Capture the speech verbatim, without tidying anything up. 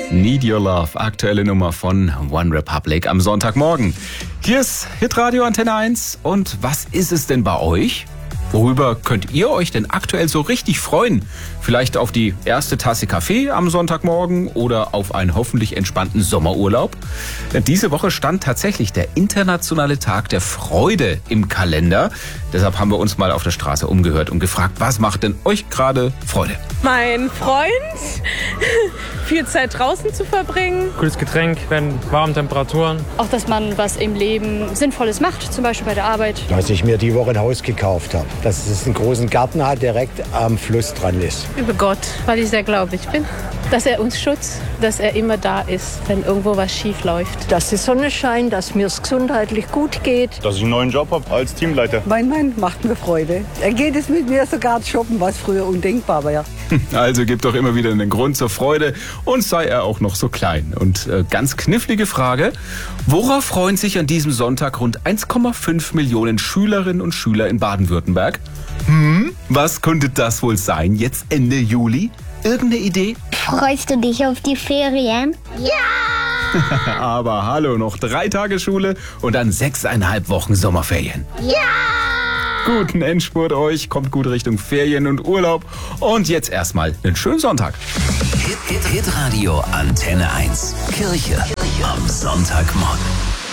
Need Your Love, aktuelle Nummer von One Republic am Sonntagmorgen. Hier ist Hitradio Antenne eins. Und was ist es denn bei euch? Worüber könnt ihr euch denn aktuell so richtig freuen? Vielleicht auf die erste Tasse Kaffee am Sonntagmorgen oder auf einen hoffentlich entspannten Sommerurlaub? Diese Woche stand tatsächlich der internationale Tag der Freude im Kalender. Deshalb haben wir uns mal auf der Straße umgehört und gefragt, was macht denn euch gerade Freude? Mein Freund, viel Zeit draußen zu verbringen. Cooles Getränk, wenn warme Temperaturen. Auch, dass man was im Leben Sinnvolles macht, zum Beispiel bei der Arbeit. Dass ich mir die Woche ein Haus gekauft habe. Dass es einen großen Garten hat, direkt am Fluss dran ist. Über Gott, weil ich sehr gläubig bin. Dass er uns schützt, dass er immer da ist, wenn irgendwo was schief läuft. Dass die Sonne scheint, dass mir es gesundheitlich gut geht. Dass ich einen neuen Job habe als Teamleiter. Mein Mann macht mir Freude. Er geht es mit mir sogar shoppen, was früher undenkbar war. Also gibt doch immer wieder einen Grund zur Freude und sei er auch noch so klein. Und äh, ganz knifflige Frage, worauf freuen sich an diesem Sonntag rund eins Komma fünf Millionen Schülerinnen und Schüler in Baden-Württemberg? Hm, was könnte das wohl sein jetzt Ende Juli? Irgendeine Idee? Freust du dich auf die Ferien? Ja! Aber hallo, noch drei Tage Schule und dann sechseinhalb Wochen Sommerferien. Ja! Guten Endspurt euch, kommt gut Richtung Ferien und Urlaub. Und jetzt erstmal einen schönen Sonntag. Hit, Hit, Hit Radio Antenne eins. Kirche am Sonntagmorgen.